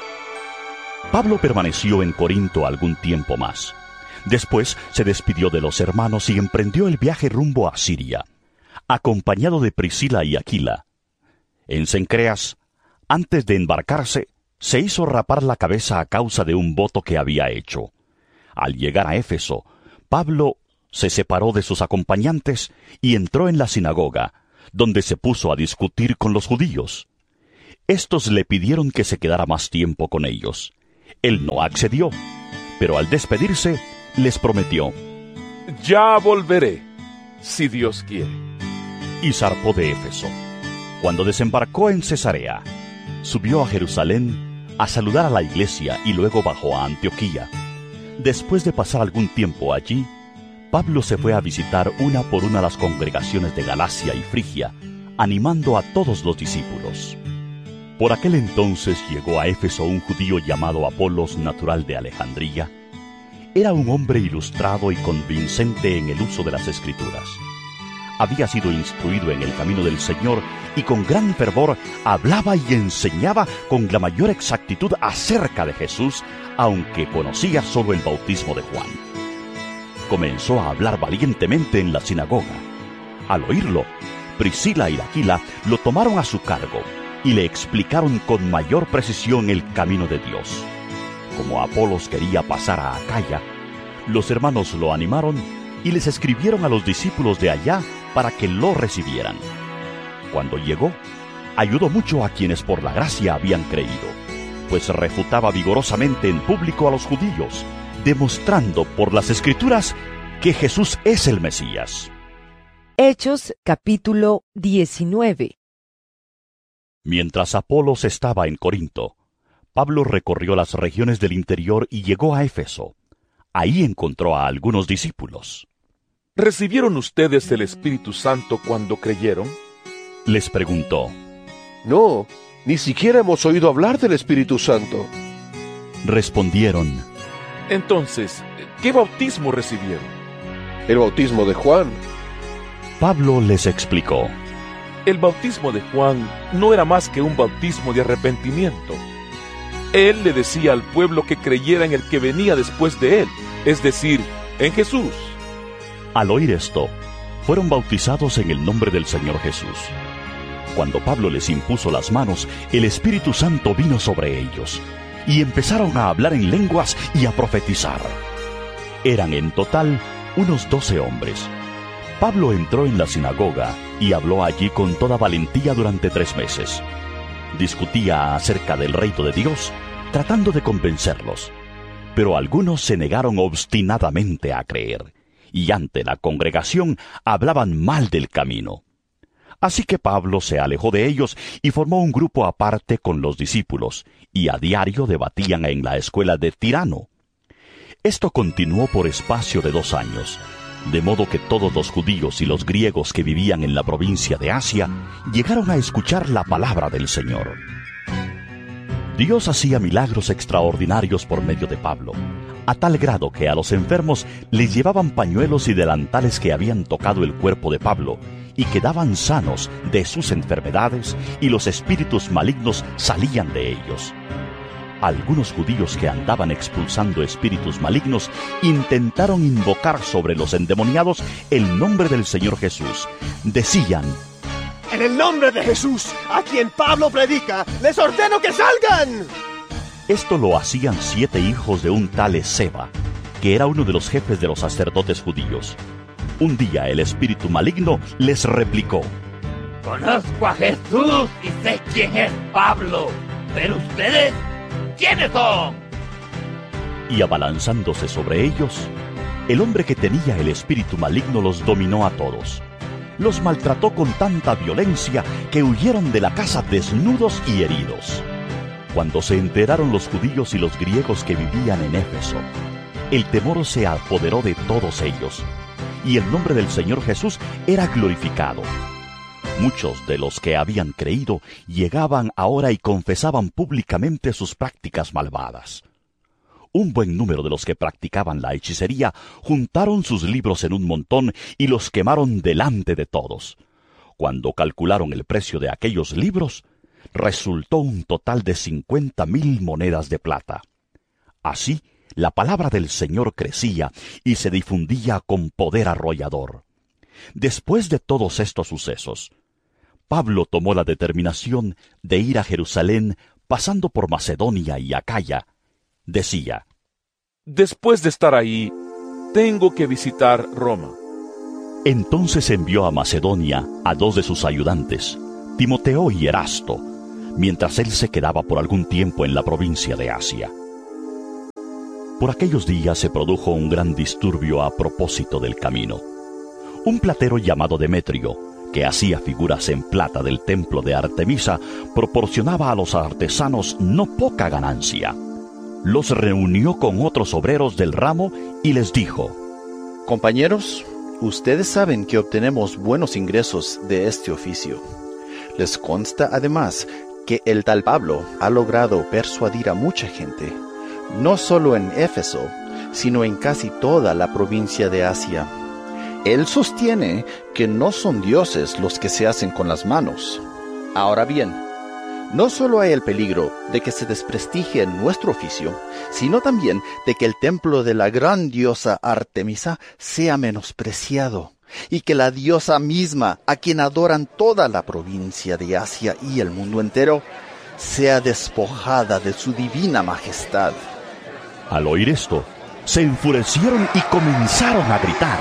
Pablo permaneció en Corinto algún tiempo más. Después se despidió de los hermanos y emprendió el viaje rumbo a Siria, acompañado de Priscila y Aquila. En Cencreas, antes de embarcarse, se hizo rapar la cabeza a causa de un voto que había hecho. Al llegar a Éfeso, Pablo se separó de sus acompañantes y entró en la sinagoga, donde se puso a discutir con los judíos. Estos le pidieron que se quedara más tiempo con ellos. Él no accedió, pero al despedirse, les prometió: Ya volveré, si Dios quiere. Y zarpó de Éfeso. Cuando desembarcó en Cesarea, subió a Jerusalén a saludar a la iglesia y luego bajó a Antioquía. Después de pasar algún tiempo allí, Pablo se fue a visitar una por una las congregaciones de Galacia y Frigia, animando a todos los discípulos. Por aquel entonces llegó a Éfeso un judío llamado Apolos, natural de Alejandría. Era un hombre ilustrado y convincente en el uso de las Escrituras. Había sido instruido en el camino del Señor y con gran fervor hablaba y enseñaba con la mayor exactitud acerca de Jesús, aunque conocía solo el bautismo de Juan. Comenzó a hablar valientemente en la sinagoga. Al oírlo, Priscila y Aquila lo tomaron a su cargo y le explicaron con mayor precisión el camino de Dios. Como Apolos quería pasar a Acaya, los hermanos lo animaron y les escribieron a los discípulos de allá para que lo recibieran. Cuando llegó, ayudó mucho a quienes por la gracia habían creído, pues refutaba vigorosamente en público a los judíos, demostrando por las Escrituras que Jesús es el Mesías. Hechos capítulo diecinueve. Mientras Apolos estaba en Corinto, Pablo recorrió las regiones del interior y llegó a Éfeso. Ahí encontró a algunos discípulos. ¿Recibieron ustedes el Espíritu Santo cuando creyeron? Les preguntó. No, ni siquiera hemos oído hablar del Espíritu Santo. Respondieron. Entonces, ¿qué bautismo recibieron? El bautismo de Juan. Pablo les explicó. El bautismo de Juan no era más que un bautismo de arrepentimiento. Él le decía al pueblo que creyera en el que venía después de él, es decir, en Jesús. Al oír esto, fueron bautizados en el nombre del Señor Jesús. Cuando Pablo les impuso las manos, el Espíritu Santo vino sobre ellos, y empezaron a hablar en lenguas y a profetizar. Eran en total unos doce hombres. Pablo entró en la sinagoga y habló allí con toda valentía durante tres meses. Discutía acerca del reino de Dios, tratando de convencerlos, pero algunos se negaron obstinadamente a creer, y ante la congregación hablaban mal del camino. Así que Pablo se alejó de ellos y formó un grupo aparte con los discípulos, y a diario debatían en la escuela de Tirano. Esto continuó por espacio de dos años, de modo que todos los judíos y los griegos que vivían en la provincia de Asia llegaron a escuchar la palabra del Señor. Dios hacía milagros extraordinarios por medio de Pablo, a tal grado que a los enfermos les llevaban pañuelos y delantales que habían tocado el cuerpo de Pablo, y quedaban sanos de sus enfermedades, y los espíritus malignos salían de ellos. Algunos judíos que andaban expulsando espíritus malignos intentaron invocar sobre los endemoniados el nombre del Señor Jesús. Decían: En el nombre de Jesús, a quien Pablo predica, les ordeno que salgan. Esto lo hacían siete hijos de un tal Esceva, que era uno de los jefes de los sacerdotes judíos. Un día el espíritu maligno les replicó: Conozco a Jesús y sé quién es Pablo, pero ustedes, ¿quiénes son? Y abalanzándose sobre ellos, el hombre que tenía el espíritu maligno los dominó a todos. Los maltrató con tanta violencia que huyeron de la casa desnudos y heridos. Cuando se enteraron los judíos y los griegos que vivían en Éfeso, el temor se apoderó de todos ellos, y el nombre del Señor Jesús era glorificado. Muchos de los que habían creído llegaban ahora y confesaban públicamente sus prácticas malvadas. Un buen número de los que practicaban la hechicería juntaron sus libros en un montón y los quemaron delante de todos. Cuando calcularon el precio de aquellos libros, resultó un total de cincuenta mil monedas de plata. Así, la palabra del Señor crecía y se difundía con poder arrollador. Después de todos estos sucesos, Pablo tomó la determinación de ir a Jerusalén pasando por Macedonia y Acaya. Decía: Después de estar ahí, tengo que visitar Roma. Entonces envió a Macedonia a dos de sus ayudantes, Timoteo y Erasto, mientras él se quedaba por algún tiempo en la provincia de Asia. Por aquellos días se produjo un gran disturbio a propósito del camino. Un platero llamado Demetrio, que hacía figuras en plata del templo de Artemisa, proporcionaba a los artesanos no poca ganancia. Los reunió con otros obreros del ramo y les dijo: Compañeros, ustedes saben que obtenemos buenos ingresos de este oficio. Les consta además que el tal Pablo ha logrado persuadir a mucha gente, no solo en Éfeso, sino en casi toda la provincia de Asia. Él sostiene que no son dioses los que se hacen con las manos. Ahora bien, no solo hay el peligro de que se desprestigie nuestro oficio, sino también de que el templo de la gran diosa Artemisa sea menospreciado, y que la diosa misma, a quien adoran toda la provincia de Asia y el mundo entero, sea despojada de su divina majestad. Al oír esto, se enfurecieron y comenzaron a gritar: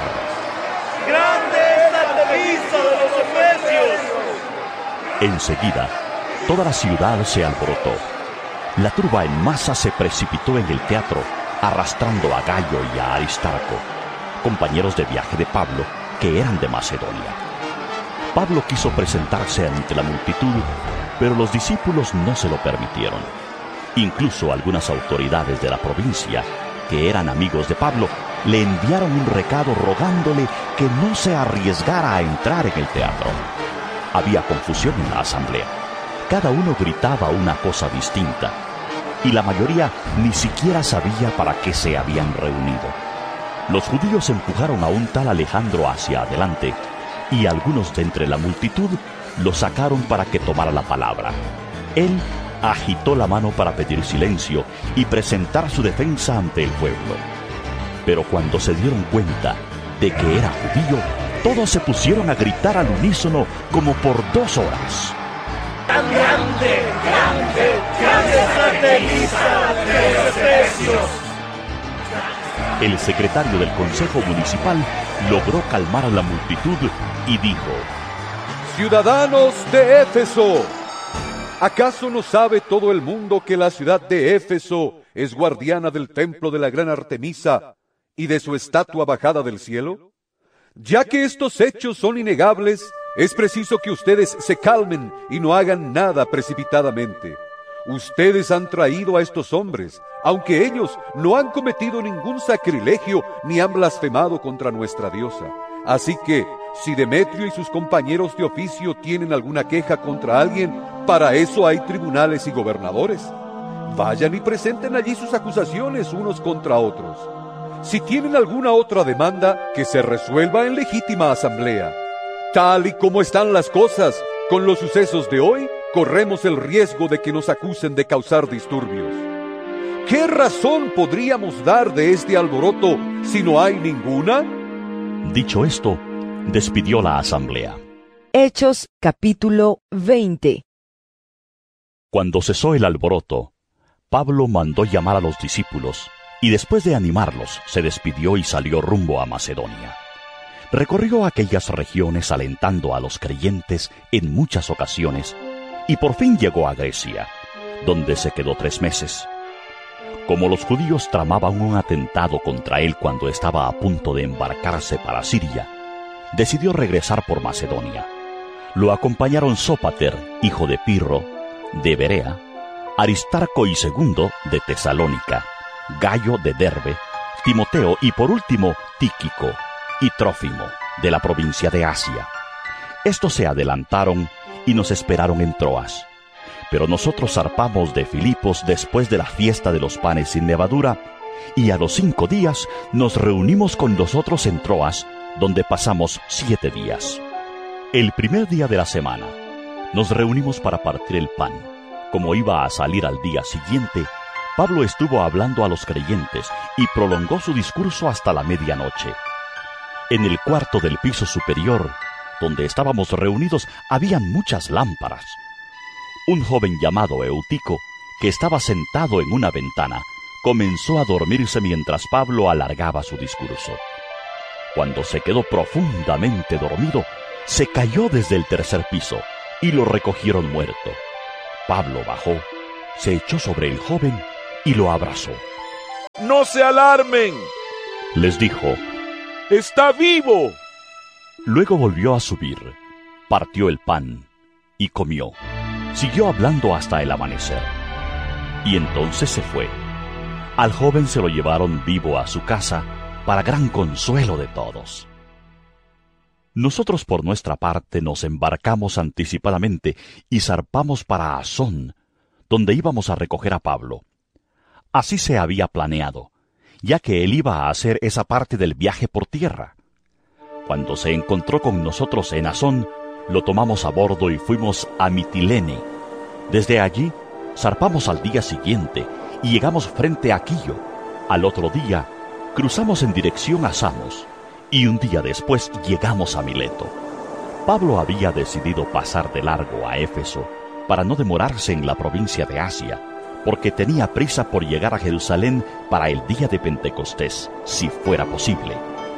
¡Grande es la Artemisa de los Efesios! Enseguida, toda la ciudad se alborotó. La turba en masa se precipitó en el teatro, arrastrando a Gayo y a Aristarco, compañeros de viaje de Pablo, que eran de Macedonia. Pablo quiso presentarse ante la multitud, pero los discípulos no se lo permitieron. Incluso algunas autoridades de la provincia, que eran amigos de Pablo, le enviaron un recado rogándole que no se arriesgara a entrar en el teatro. Había confusión en la asamblea. Cada uno gritaba una cosa distinta, y la mayoría ni siquiera sabía para qué se habían reunido. Los judíos empujaron a un tal Alejandro hacia adelante, y algunos de entre la multitud lo sacaron para que tomara la palabra. Él agitó la mano para pedir silencio y presentar su defensa ante el pueblo. Pero cuando se dieron cuenta de que era judío, todos se pusieron a gritar al unísono como por dos horas: ¡Grande, grande, grande es la Artemisa de los Efesios! El secretario del Consejo Municipal logró calmar a la multitud y dijo: Ciudadanos de Éfeso, ¿acaso no sabe todo el mundo que la ciudad de Éfeso es guardiana del templo de la gran Artemisa y de su estatua bajada del cielo? Ya que estos hechos son innegables, es preciso que ustedes se calmen y no hagan nada precipitadamente. Ustedes han traído a estos hombres, aunque ellos no han cometido ningún sacrilegio ni han blasfemado contra nuestra diosa. Así que, si Demetrio y sus compañeros de oficio tienen alguna queja contra alguien, para eso hay tribunales y gobernadores. Vayan y presenten allí sus acusaciones unos contra otros. Si tienen alguna otra demanda, que se resuelva en legítima asamblea. Tal y como están las cosas, con los sucesos de hoy, corremos el riesgo de que nos acusen de causar disturbios. ¿Qué razón podríamos dar de este alboroto si no hay ninguna? Dicho esto, despidió la asamblea. Hechos capítulo veinte. Cuando cesó el alboroto, Pablo mandó llamar a los discípulos y después de animarlos se despidió y salió rumbo a Macedonia. Recorrió aquellas regiones alentando a los creyentes en muchas ocasiones y por fin llegó a Grecia, donde se quedó tres meses. Como los judíos tramaban un atentado contra él cuando estaba a punto de embarcarse para Siria, decidió regresar por Macedonia. Lo acompañaron Sópater, hijo de Pirro, de Berea, Aristarco y Segundo, de Tesalónica, Gayo de Derbe, Timoteo y por último Tíquico y Trófimo, de la provincia de Asia. Estos se adelantaron y nos esperaron en Troas. Pero nosotros zarpamos de Filipos después de la fiesta de los panes sin levadura, y a los cinco días nos reunimos con los otros en Troas, donde pasamos siete días. El primer día de la semana, nos reunimos para partir el pan. Como iba a salir al día siguiente, Pablo estuvo hablando a los creyentes y prolongó su discurso hasta la medianoche. En el cuarto del piso superior, donde estábamos reunidos, habían muchas lámparas. Un joven llamado Eutico, que estaba sentado en una ventana, comenzó a dormirse mientras Pablo alargaba su discurso. Cuando se quedó profundamente dormido, se cayó desde el tercer piso y lo recogieron muerto. Pablo bajó, se echó sobre el joven y lo abrazó. ¡No se alarmen!, les dijo. ¡Está vivo! Luego volvió a subir, partió el pan y comió. Siguió hablando hasta el amanecer. Y entonces se fue. Al joven se lo llevaron vivo a su casa, para gran consuelo de todos. Nosotros por nuestra parte nos embarcamos anticipadamente y zarpamos para Asón, donde íbamos a recoger a Pablo. Así se había planeado, ya que él iba a hacer esa parte del viaje por tierra. Cuando se encontró con nosotros en Asón, lo tomamos a bordo y fuimos a Mitilene. Desde allí, zarpamos al día siguiente y llegamos frente a Quillo. Al otro día, cruzamos en dirección a Samos, y un día después llegamos a Mileto. Pablo había decidido pasar de largo a Éfeso para no demorarse en la provincia de Asia, porque tenía prisa por llegar a Jerusalén para el día de Pentecostés, si fuera posible.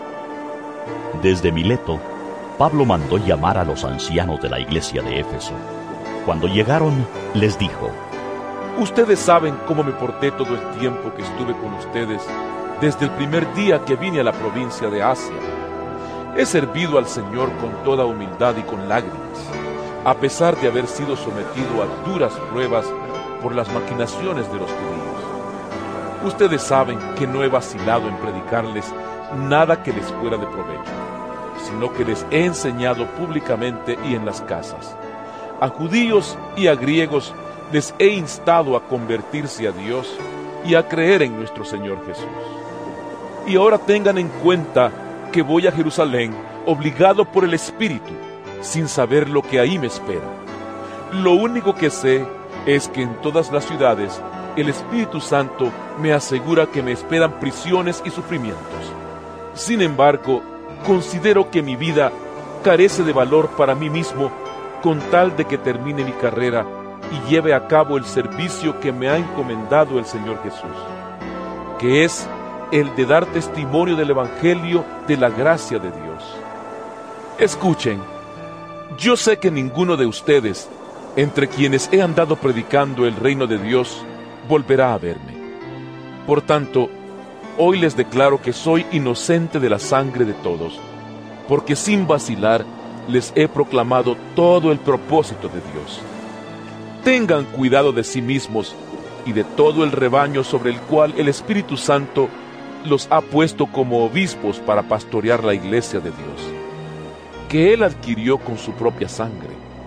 Desde Mileto, Pablo mandó llamar a los ancianos de la iglesia de Éfeso. Cuando llegaron, les dijo: Ustedes saben cómo me porté todo el tiempo que estuve con ustedes, desde el primer día que vine a la provincia de Asia. He servido al Señor con toda humildad y con lágrimas, a pesar de haber sido sometido a duras pruebas por las maquinaciones de los judíos. Ustedes saben que no he vacilado en predicarles nada que les fuera de provecho, sino que les he enseñado públicamente y en las casas. A judíos y a griegos les he instado a convertirse a Dios y a creer en nuestro Señor Jesús. Y ahora tengan en cuenta que voy a Jerusalén obligado por el Espíritu, sin saber lo que ahí me espera. Lo único que sé es que en todas las ciudades el Espíritu Santo me asegura que me esperan prisiones y sufrimientos. Sin embargo, considero que mi vida carece de valor para mí mismo con tal de que termine mi carrera y lleve a cabo el servicio que me ha encomendado el Señor Jesús, que es el de dar testimonio del Evangelio de la gracia de Dios. Escuchen, yo sé que ninguno de ustedes, entre quienes he andado predicando el reino de Dios, volverá a verme. Por tanto, hoy les declaro que soy inocente de la sangre de todos, porque sin vacilar les he proclamado todo el propósito de Dios. Tengan cuidado de sí mismos y de todo el rebaño sobre el cual el Espíritu Santo los ha puesto como obispos para pastorear la iglesia de Dios, que Él adquirió con su propia sangre.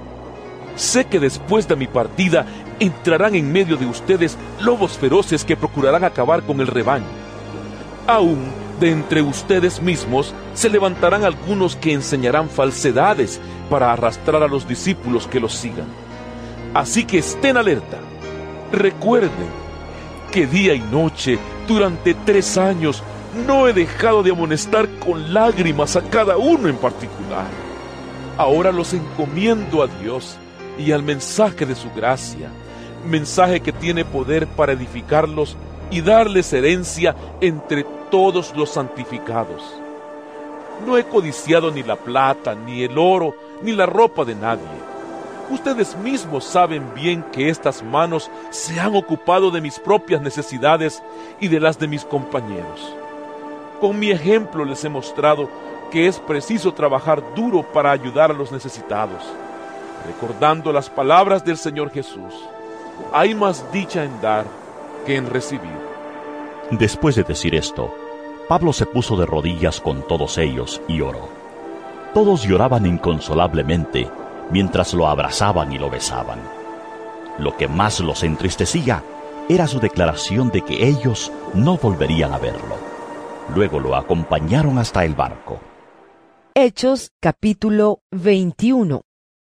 Sé que después de mi partida entrarán en medio de ustedes lobos feroces que procurarán acabar con el rebaño. Aún de entre ustedes mismos se levantarán algunos que enseñarán falsedades para arrastrar a los discípulos que los sigan. Así que estén alerta. Recuerden que día y noche, durante tres años, no he dejado de amonestar con lágrimas a cada uno en particular. Ahora los encomiendo a Dios y al mensaje de su gracia, mensaje que tiene poder para edificarlos y darles herencia entre todos los santificados. No he codiciado ni la plata, ni el oro, ni la ropa de nadie. Ustedes mismos saben bien que estas manos se han ocupado de mis propias necesidades y de las de mis compañeros. Con mi ejemplo les he mostrado que es preciso trabajar duro para ayudar a los necesitados, recordando las palabras del Señor Jesús: hay más dicha en dar que en recibir. Después de decir esto, Pablo se puso de rodillas con todos ellos y oró. Todos lloraban inconsolablemente mientras lo abrazaban y lo besaban. Lo que más los entristecía era su declaración de que ellos no volverían a verlo. Luego lo acompañaron hasta el barco. Hechos capítulo veintiuno.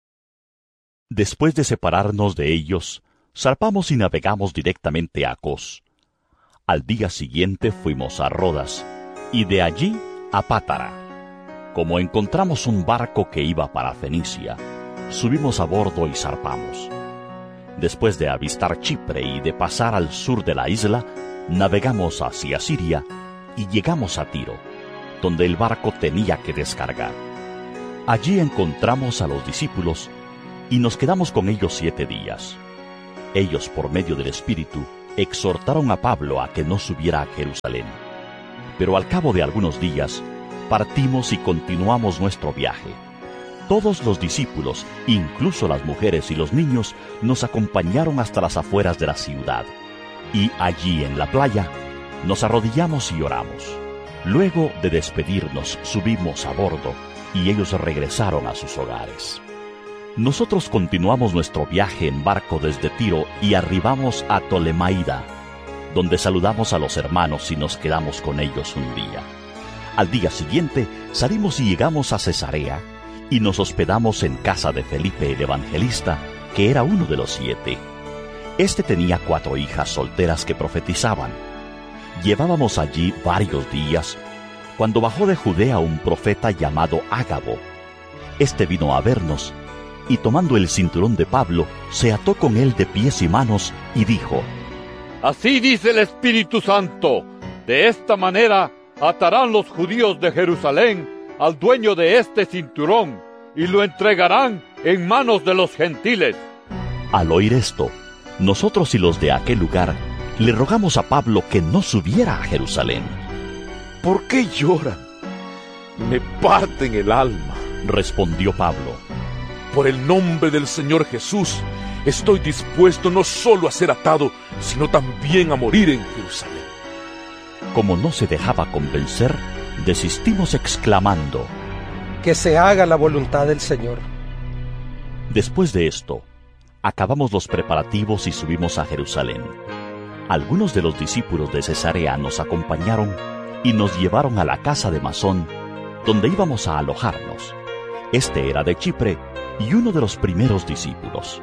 Después de separarnos de ellos, zarpamos y navegamos directamente a Cos. Al día siguiente fuimos a Rodas, y de allí a Pátara. Como encontramos un barco que iba para Fenicia, subimos a bordo y zarpamos. Después de avistar Chipre y de pasar al sur de la isla, navegamos hacia Siria y llegamos a Tiro. donde el barco tenía que descargar. Allí encontramos a los discípulos y nos quedamos con ellos siete días. Ellos, por medio del Espíritu, exhortaron a Pablo a que no subiera a Jerusalén. Pero al cabo de algunos días, partimos y continuamos nuestro viaje. Todos los discípulos, incluso las mujeres y los niños, nos acompañaron hasta las afueras de la ciudad. Y allí en la playa, nos arrodillamos y oramos. Luego de despedirnos, subimos a bordo y ellos regresaron a sus hogares. Nosotros continuamos nuestro viaje en barco desde Tiro y arribamos a Tolemaida, donde saludamos a los hermanos y nos quedamos con ellos un día. Al día siguiente salimos y llegamos a Cesarea y nos hospedamos en casa de Felipe el Evangelista, que era uno de los siete. Este tenía cuatro hijas solteras que profetizaban. Llevábamos allí varios días cuando bajó de Judea un profeta llamado Ágabo. Este vino a vernos y tomando el cinturón de Pablo, se ató con él de pies y manos y dijo: Así dice el Espíritu Santo, de esta manera atarán los judíos de Jerusalén al dueño de este cinturón y lo entregarán en manos de los gentiles. Al oír esto, nosotros y los de aquel lugar le rogamos a Pablo que no subiera a Jerusalén. ¿Por qué lloran? Me parten el alma, respondió Pablo. Por el nombre del Señor Jesús, estoy dispuesto no solo a ser atado, sino también a morir en Jerusalén. Como no se dejaba convencer, desistimos exclamando: Que se haga la voluntad del Señor. Después de esto, acabamos los preparativos y subimos a Jerusalén. Algunos de los discípulos de Cesarea nos acompañaron y nos llevaron a la casa de Masón, donde íbamos a alojarnos. Este era de Chipre y uno de los primeros discípulos.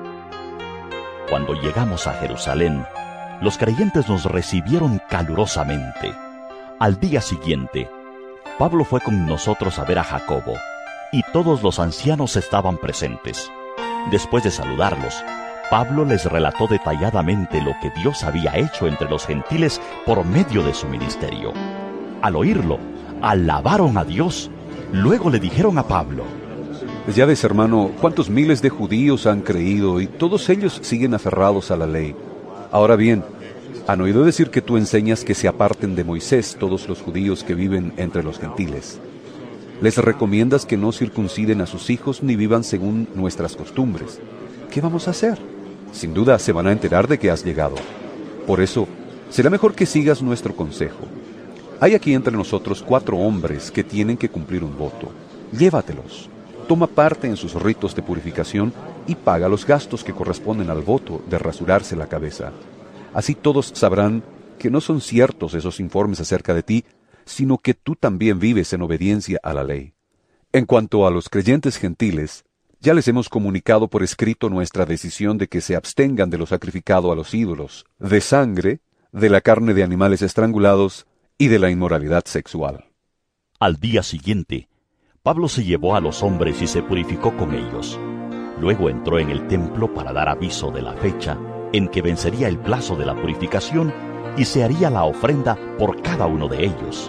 Cuando llegamos a Jerusalén, los creyentes nos recibieron calurosamente. Al día siguiente, Pablo fue con nosotros a ver a Jacobo, y todos los ancianos estaban presentes. Después de saludarlos, Pablo les relató detalladamente lo que Dios había hecho entre los gentiles por medio de su ministerio. Al oírlo, alabaron a Dios. Luego le dijeron a Pablo: Ya ves, hermano, cuántos miles de judíos han creído y todos ellos siguen aferrados a la ley. Ahora bien, han oído decir que tú enseñas que se aparten de Moisés todos los judíos que viven entre los gentiles. Les recomiendas que no circunciden a sus hijos ni vivan según nuestras costumbres. ¿Qué vamos a hacer? Sin duda se van a enterar de que has llegado. Por eso, será mejor que sigas nuestro consejo. Hay aquí entre nosotros cuatro hombres que tienen que cumplir un voto. Llévatelos. Toma parte en sus ritos de purificación y paga los gastos que corresponden al voto de rasurarse la cabeza. Así todos sabrán que no son ciertos esos informes acerca de ti, sino que tú también vives en obediencia a la ley. En cuanto a los creyentes gentiles, ya les hemos comunicado por escrito nuestra decisión de que se abstengan de lo sacrificado a los ídolos, de sangre, de la carne de animales estrangulados y de la inmoralidad sexual. Al día siguiente, Pablo se llevó a los hombres y se purificó con ellos. Luego entró en el templo para dar aviso de la fecha en que vencería el plazo de la purificación y se haría la ofrenda por cada uno de ellos.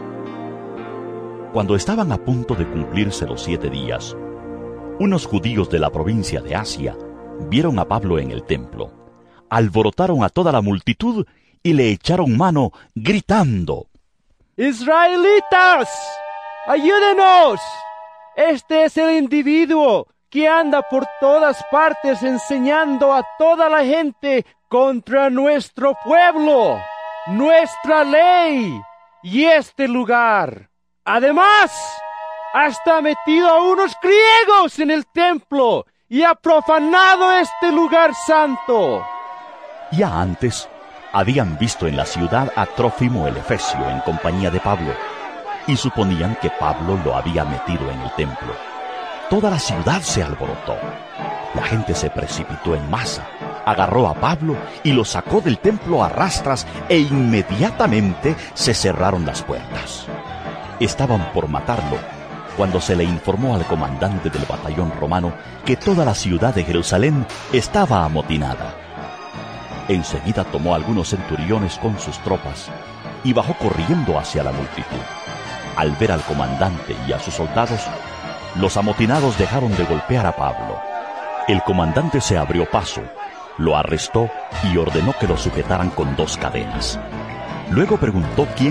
Cuando estaban a punto de cumplirse los siete días, unos judíos de la provincia de Asia vieron a Pablo en el templo, alborotaron a toda la multitud y le echaron mano gritando: ¡Israelitas! ¡Ayúdenos! Este es el individuo que anda por todas partes enseñando a toda la gente contra nuestro pueblo, nuestra ley y este lugar. Además, hasta ha metido a unos griegos en el templo y ha profanado este lugar santo. Ya antes habían visto en la ciudad a Trófimo el Efesio en compañía de Pablo, y suponían que Pablo lo había metido en el templo. Toda la ciudad se alborotó. La gente se precipitó en masa, agarró a Pablo y lo sacó del templo a rastras e inmediatamente se cerraron las puertas. Estaban por matarlo cuando se le informó al comandante del batallón romano que toda la ciudad de Jerusalén estaba amotinada. Enseguida tomó algunos centuriones con sus tropas y bajó corriendo hacia la multitud. Al ver al comandante y a sus soldados, los amotinados dejaron de golpear a Pablo. El comandante se abrió paso, lo arrestó y ordenó que lo sujetaran con dos cadenas. Luego preguntó quién